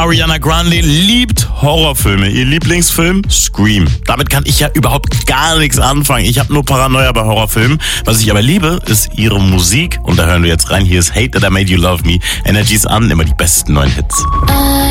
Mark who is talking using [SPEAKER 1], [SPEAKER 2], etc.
[SPEAKER 1] Ariana Grande liebt Horrorfilme. Ihr Lieblingsfilm? Scream. Damit kann ich ja überhaupt gar nichts anfangen. Ich habe nur Paranoia bei Horrorfilmen. Was ich aber liebe, ist ihre Musik. Und da hören wir jetzt rein. Hier ist Hate That I Made You Love Me. Energies an, immer die besten neuen Hits.